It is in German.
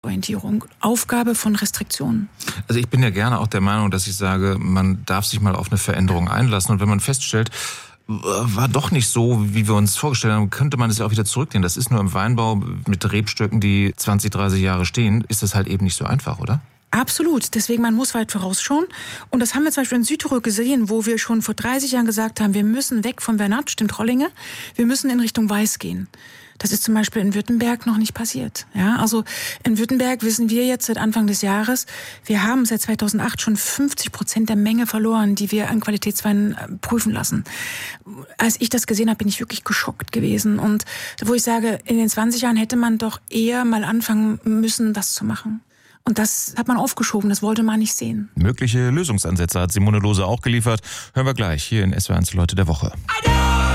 Orientierung, Aufgabe von Restriktionen. Also ich bin ja gerne auch der Meinung, dass ich sage, man darf sich mal auf eine Veränderung einlassen. Und wenn man feststellt, war doch nicht so, wie wir uns vorgestellt haben, könnte man es ja auch wieder zurücknehmen. Das ist nur im Weinbau mit Rebstöcken, die 20, 30 Jahre stehen, ist das halt eben nicht so einfach, oder? Absolut. Deswegen, man muss weit vorausschauen. Und das haben wir zum Beispiel in Südtirol gesehen, wo wir schon vor 30 Jahren gesagt haben, wir müssen weg vom Vernat, stimmt Rollinge, wir müssen in Richtung Weiß gehen. Das ist zum Beispiel in Württemberg noch nicht passiert. Ja, also in Württemberg wissen wir jetzt seit Anfang des Jahres, wir haben seit 2008 schon 50% der Menge verloren, die wir an Qualitätsweinen prüfen lassen. Als ich das gesehen habe, bin ich wirklich geschockt gewesen. Und wo ich sage, in den 20 Jahren hätte man doch eher mal anfangen müssen, was zu machen. Und das hat man aufgeschoben, das wollte man nicht sehen. Mögliche Lösungsansätze hat Simone Lohse auch geliefert. Hören wir gleich hier in SWR1 Leute der Woche.